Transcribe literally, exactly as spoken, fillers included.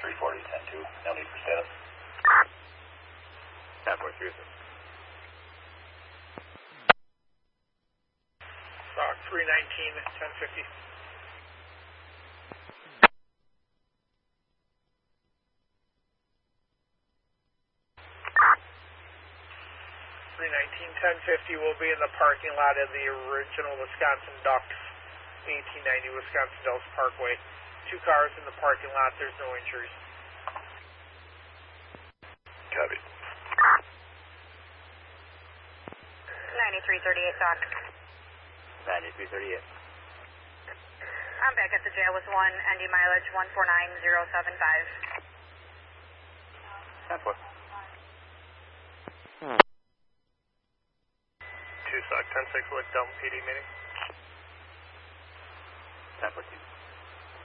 three forty, ten two, no need for status. ten four three. Stock three nineteen, ten fifty. three nineteen, ten fifty will be in the parking lot of the original Wisconsin Ducks, eighteen ninety Wisconsin Dells Parkway. Two cars in the parking lot, there's no injuries. Copy. ninety-three thirty-eight, Doc. ninety-three thirty-eight. I'm back at the jail with one, N D mileage one four nine zero seven five. ten four. Two stock, ten six with Delton P D meeting. ten four.